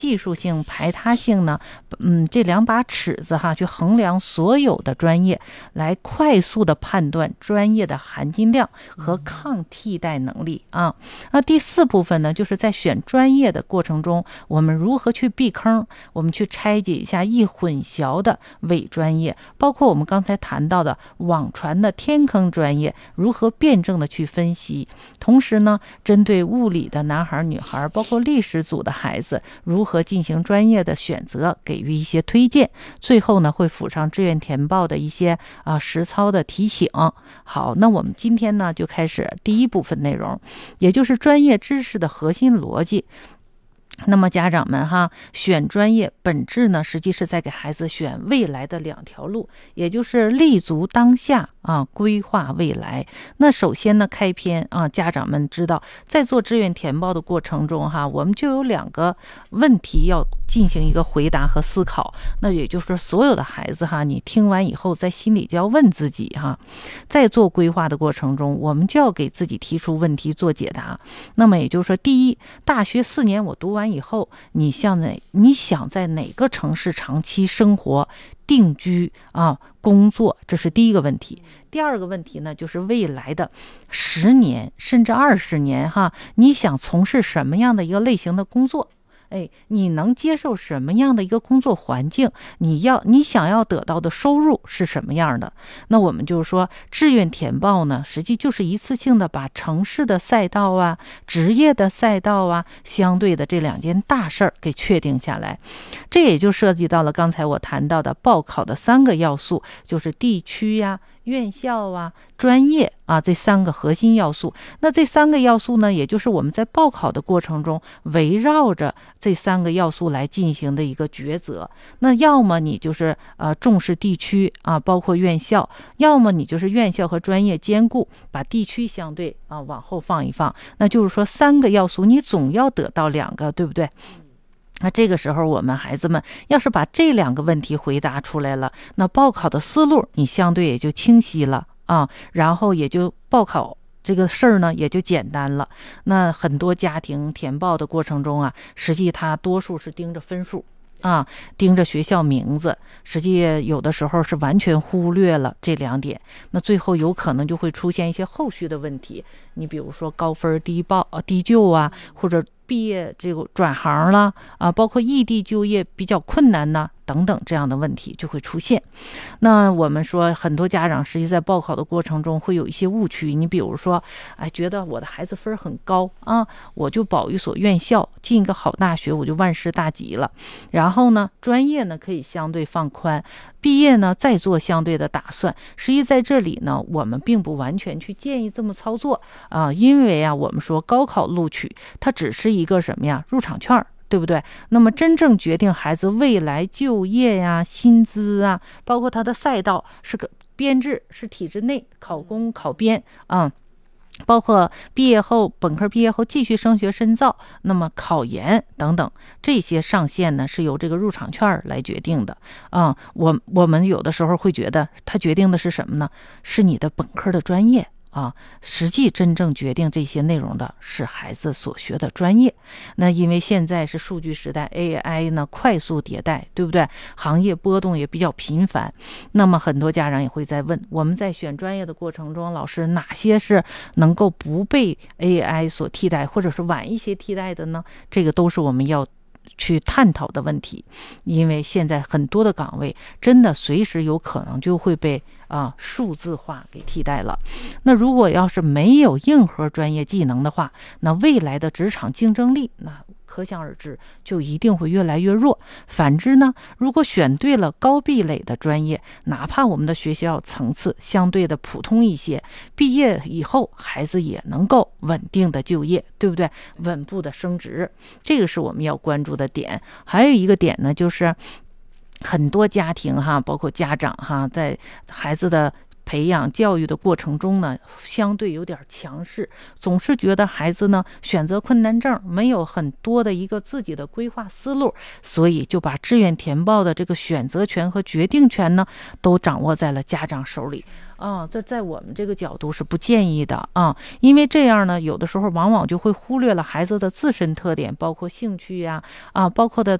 技术性、排他性呢，这两把尺子哈，去衡量所有的专业，来快速的判断专业的含金量和抗替代能力啊。那第4部分呢，就是在选专业的过程中，我们如何去避坑，我们去拆解一下易混淆的伪专业，包括我们刚才谈到的网传的天坑专业，如何辩证的去分析。同时呢，针对物理的男孩、女孩，包括历史组的孩子，如何进行专业的选择，给予一些推荐。最后呢，会附上志愿填报的一些实操的提醒。好，那我们今天呢就开始第1部分内容，也就是专业知识的核心逻辑。那么家长们哈，选专业本质呢，实际是在给孩子选未来的2条路，也就是立足当下规划未来。那首先呢，开篇家长们知道，在做志愿填报的过程中哈，我们就有2个问题要进行一个回答和思考。那也就是所有的孩子哈，你听完以后，在心里就要问自己哈，在做规划的过程中，我们就要给自己提出问题做解答。那么也就是说，第一，大学4年我读完以后，你想在哪个城市长期生活、定居工作，这是第一个问题。第2个问题呢，就是未来的10年甚至20年哈，你想从事什么样的一个类型的工作？你能接受什么样的一个工作环境？你想要得到的收入是什么样的？那我们就是说，志愿填报呢，实际就是一次性的把城市的赛道职业的赛道相对的这2件大事儿给确定下来。这也就涉及到了刚才我谈到的报考的3个要素，就是地区院校专业这3个核心要素。那这3个要素呢，也就是我们在报考的过程中围绕着这3个要素来进行的一个抉择。那要么你就是重视地区包括院校，要么你就是院校和专业兼顾，把地区相对往后放一放。那就是说3个要素你总要得到2个，对不对？那这个时候我们孩子们要是把这2个问题回答出来了，那报考的思路你相对也就清晰了然后也就报考这个事儿呢也就简单了。那很多家庭填报的过程中实际他多数是盯着分数盯着学校名字，实际有的时候是完全忽略了这2点。那最后有可能就会出现一些后续的问题，你比如说高分低就或者毕业这个转行了包括异地就业比较困难等等，这样的问题就会出现。那我们说很多家长实际在报考的过程中会有一些误区，你比如说觉得我的孩子分很高我就保一所院校，进一个好大学，我就万事大吉了。然后呢，专业呢可以相对放宽，毕业呢再做相对的打算。实际在这里呢，我们并不完全去建议这么操作因为我们说高考录取它只是一个什么呀，入场券，对不对？那么真正决定孩子未来就业薪资包括他的赛道是个编制，是体制内考公考编包括毕业后本科毕业后继续升学深造，那么考研等等，这些上限呢是由这个入场券来决定的我们有的时候会觉得它决定的是什么呢？是你的本科的专业实际真正决定这些内容的是孩子所学的专业。那因为现在是数据时代， AI 呢快速迭代，对不对？行业波动也比较频繁。那么很多家长也会在问，我们在选专业的过程中，老师哪些是能够不被 AI 所替代，或者是晚一些替代的呢？这个都是我们要去探讨的问题。因为现在很多的岗位真的随时有可能就会被数字化给替代了。那如果要是没有硬核专业技能的话，那未来的职场竞争力那可想而知就一定会越来越弱。反之呢，如果选对了高壁垒的专业，哪怕我们的学校层次相对的普通一些，毕业以后孩子也能够稳定的就业，对不对？稳步的升职，这个是我们要关注的点。还有一个点呢，就是很多家庭包括家长在孩子的培养教育的过程中呢，相对有点强势，总是觉得孩子呢选择困难症，没有很多的一个自己的规划思路，所以就把志愿填报的这个选择权和决定权呢，都掌握在了家长手里。这在我们这个角度是不建议的啊，因为这样呢，有的时候往往就会忽略了孩子的自身特点，包括兴趣呀，包括的